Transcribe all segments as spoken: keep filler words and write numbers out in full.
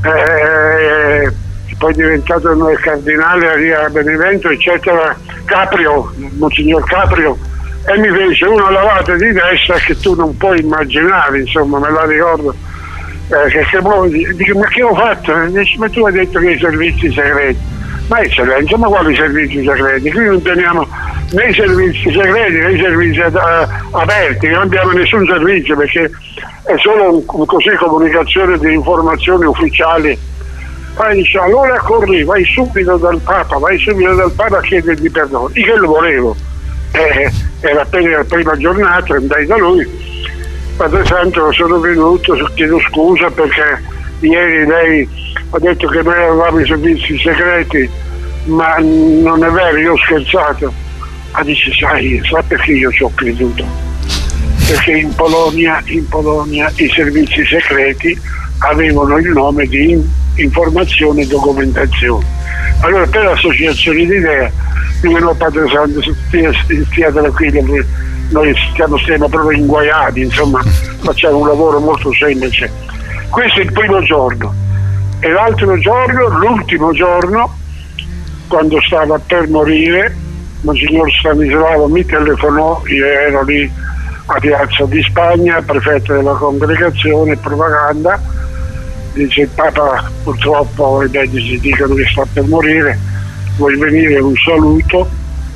eh, poi è diventato il cardinale a via Benevento, eccetera, Caprio, Monsignor Caprio, e mi fece una lavata di destra che tu non puoi immaginare, insomma, me la ricordo. Eh, che, che, dico, ma che ho fatto? Dice, ma tu hai detto che i servizi segreti. Ma eccellenza, ma quali servizi segreti? Qui non teniamo né i servizi segreti né i servizi uh, aperti, non abbiamo nessun servizio, perché è solo un, un così comunicazione di informazioni ufficiali. Ma dice, allora corri, vai subito dal Papa, vai subito dal Papa a chiedergli perdono. Io che lo volevo, eh, era appena la prima giornata, andai da lui, Padre Santo, sono venuto, chiedo scusa perché ieri lei ha detto che noi avevamo i servizi segreti, ma non è vero, io ho scherzato. Ma dice, sai, sai perché io ci ho creduto? Perché in Polonia, in Polonia i servizi segreti avevano il nome di informazione e documentazione. Allora per l'associazione di idee, io no, Padre Santo, stia, stia tranquillo, noi stiamo, stiamo proprio inguaiati, insomma, facciamo un lavoro molto semplice. Questo è il primo giorno. E l'altro giorno, l'ultimo giorno, quando stava per morire, Monsignor Stanislavo mi telefonò, io ero lì a Piazza di Spagna, prefetto della congregazione, propaganda, dice il Papa purtroppo i medici dicono che sta per morire, vuoi venire un saluto?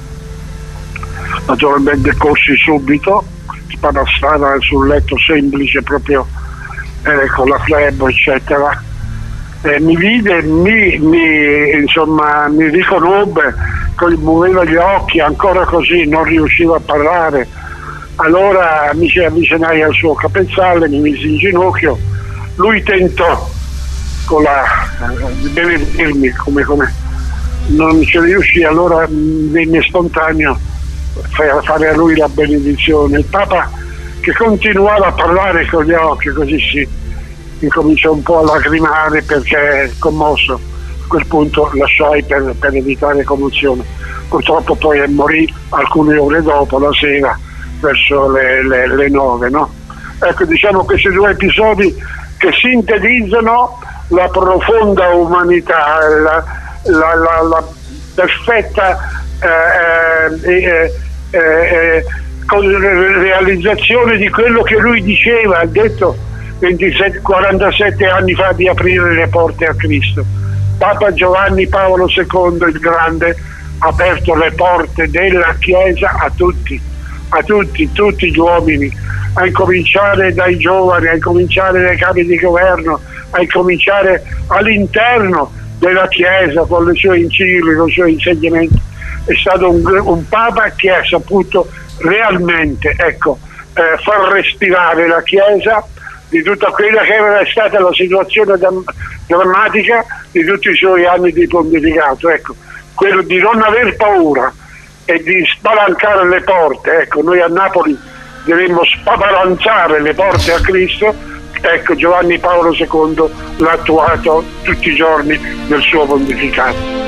Naturalmente corsi subito, il Papa stava sul letto semplice proprio eh, con la flebo eccetera. Eh, mi vide, mi, mi, insomma, mi riconobbe, muoveva gli occhi, ancora così, non riusciva a parlare. Allora mi si avvicinai al suo capezzale, mi mise in ginocchio, lui tentò con la di eh, benedirmi come, come non ci riuscì, allora venne spontaneo fare a lui la benedizione. Il Papa, che continuava a parlare con gli occhi, così si incominciò un po' a lacrimare perché commosso. A quel punto lasciai per, per evitare commozione. Purtroppo poi morì alcune ore dopo, la sera, verso le, le, le nove, no? Ecco, diciamo questi due episodi che sintetizzano la profonda umanità, la, la, la, la perfetta eh, eh, eh, eh, realizzazione di quello che lui diceva, ha detto ventisette, quarantasette anni fa, di aprire le porte a Cristo. Papa Giovanni Paolo secondo il Grande ha aperto le porte della Chiesa a tutti, a tutti, tutti gli uomini, a incominciare dai giovani, a incominciare dai capi di governo, a incominciare all'interno della Chiesa con le sue encicliche, con i suoi insegnamenti. È stato un, un Papa che ha saputo realmente, ecco, eh, far respirare la Chiesa di tutta quella che era stata la situazione drammatica di tutti i suoi anni di pontificato, ecco, quello di non aver paura e di spalancare le porte. Ecco, noi a Napoli dovremmo spalanzare le porte a Cristo, ecco, Giovanni Paolo secondo l'ha attuato tutti i giorni del suo pontificato.